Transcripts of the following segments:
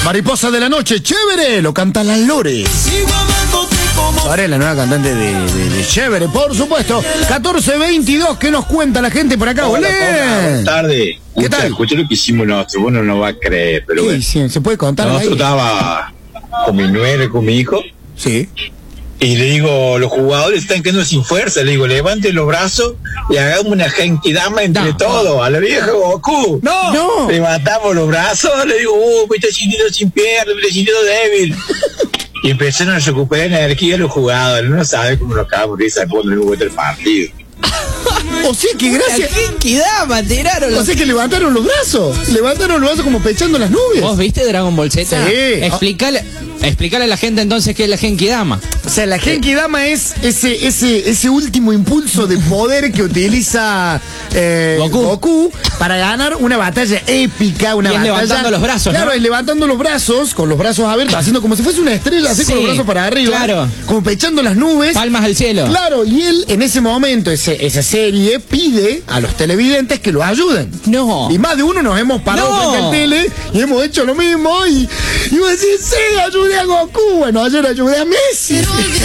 Mariposa de la noche, chévere, lo canta la Lore. Ahora es la nueva cantante de Chévere, por supuesto. 14:22, ¿qué nos cuenta la gente por acá? Hola, buenas tardes. ¿Qué tal? Escuché lo que hicimos nosotros, vos no nos vas a creer, pero ¿Qué bueno. hicieron? ¿Se puede contar? Nosotros ahí? estaba con mi nuera, con mi hijo, Sí. y le digo, los jugadores están quedando sin fuerza, le digo, levanten los brazos y hagamos una genkidama entre todos, a la vieja Goku. No. Levantamos los brazos, le digo, me estoy sintiendo sin piernas, me estoy sintiendo débil. Y empezaron a recuperar energía los jugadores, no sabe cómo nos acabamos de risa cuando no vuelve el partido. O sea que gracias. Genkidama, tiraron O sea que levantaron los brazos. Levantaron los brazos como pechando las nubes. ¿Vos viste Dragon Ball Z? Sí. Explícale a la gente entonces qué es la Genkidama. O sea, la Genkidama es ese último impulso de poder que utiliza Goku para ganar una batalla épica, una Y es batalla. levantando los brazos, claro, ¿no? es levantando los brazos, con los brazos abiertos, haciendo como si fuese una estrella, así Sí, con los brazos para arriba. claro. Como pechando las nubes. Palmas al cielo. Claro, y él en ese momento, esa serie, pide a los televidentes que lo ayuden. No. Y más de uno nos hemos parado No. frente al tele y hemos hecho lo mismo y vos decís, sí, ayudé a Goku. Bueno, ayer ayudé a Messi.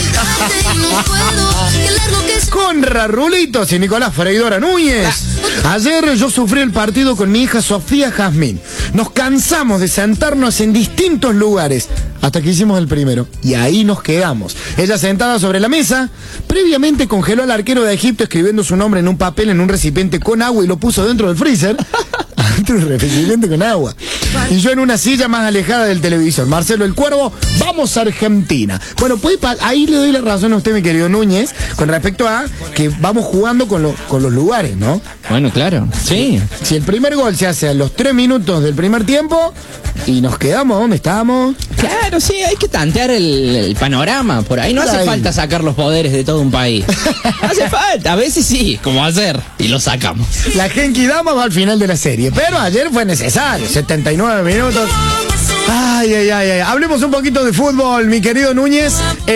Con Rarulitos y Nicolás Freidora Núñez. Ayer yo sufrí el partido con mi hija Sofía Jazmín. Nos cansamos de sentarnos en distintos lugares hasta que hicimos el primero. Y ahí nos quedamos. Ella sentada sobre la mesa, previamente congeló al arquero de Egipto escribiendo su nombre en un papel en un recipiente con agua y lo puso dentro del freezer. Dentro del recipiente con agua. Y yo en una silla más alejada del televisor. Marcelo el Cuervo, vamos a Argentina. Bueno, pues ahí le doy la razón a usted, mi querido Núñez, con respecto a que vamos jugando con los lugares, ¿no? Bueno, claro. Sí. Si el primer gol se hace a los 3 minutos del primer tiempo y nos quedamos donde estábamos. Claro, sí, hay que tantear el panorama. Por ahí no hace Ahí. falta sacar los poderes de todo un país. No hace falta, a veces sí, como ayer, y lo sacamos. La Genkidama va al final de la serie, pero ayer fue necesario, 79 minutos. Ay, ay, ay, ay. Hablemos un poquito de fútbol, mi querido Núñez.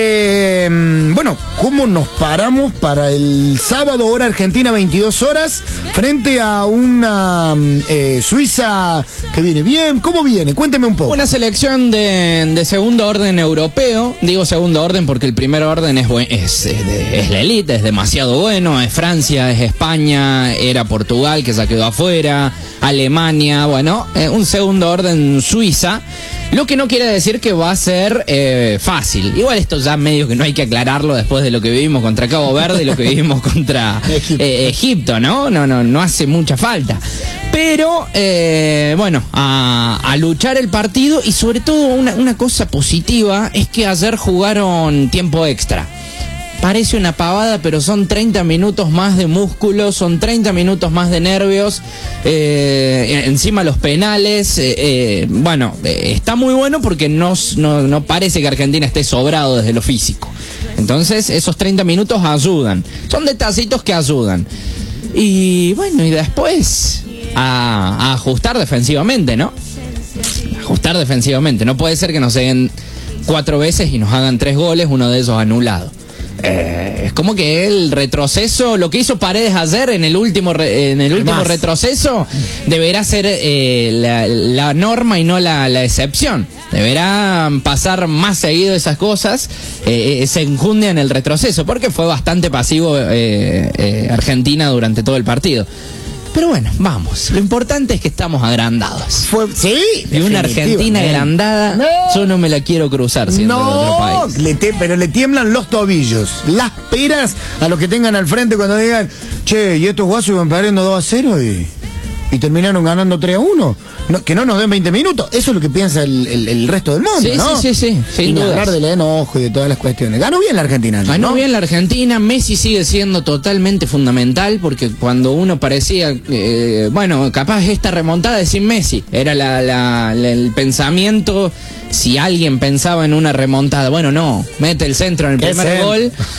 Bueno, ¿cómo nos paramos para el sábado, hora Argentina, 22 horas, frente a una Suiza que viene bien? ¿Cómo viene? Cuénteme un poco. Una selección de segundo orden europeo. Digo segundo orden porque el primer orden es la élite, es demasiado bueno. Es Francia, es España, era Portugal que se quedó afuera, Alemania, bueno, un segundo orden Suiza. Lo que no quiere decir que va a ser fácil. Igual esto ya medio que no hay que aclararlo después de lo que vivimos contra Cabo Verde y lo que vivimos contra Egipto, ¿no? No hace mucha falta. Pero, bueno, a luchar el partido y sobre todo una cosa positiva es que ayer jugaron tiempo extra. Parece una pavada, pero son 30 minutos más de músculo, son 30 minutos más de nervios, encima los penales, bueno, está muy bueno porque no parece que Argentina esté sobrado desde lo físico. Entonces, esos 30 minutos ayudan, son detallitos que ayudan. Y bueno, y después a ajustar defensivamente, ¿no? Ajustar defensivamente, no puede ser que nos lleguen 4 veces y nos hagan 3 goles, uno de ellos anulado. Es como que el retroceso, lo que hizo Paredes ayer en el último retroceso, deberá ser la norma y no la excepción. Deberán pasar más seguido esas cosas, se enjundia en el retroceso, porque fue bastante pasivo Argentina durante todo el partido. Pero bueno, vamos. Lo importante es que estamos agrandados. Sí. Y una Argentina agrandada, yo no me la quiero cruzar siendo de otro país. Pero le tiemblan los tobillos, las peras a los que tengan al frente cuando digan, che, y estos guasos iban perdiendo 2-0 y terminaron ganando 3-1. Que no nos den 20 minutos. Eso es lo que piensa el resto del mundo, Sí, ¿no? sí, sin y dudas. hablar del enojo y de todas las cuestiones. Ganó bien la Argentina, ¿no? Ganó bien la Argentina. Messi sigue siendo totalmente fundamental porque cuando uno parecía, bueno, capaz esta remontada es sin Messi. Era el pensamiento, si alguien pensaba en una remontada. Bueno, no, mete el centro en el primer gol.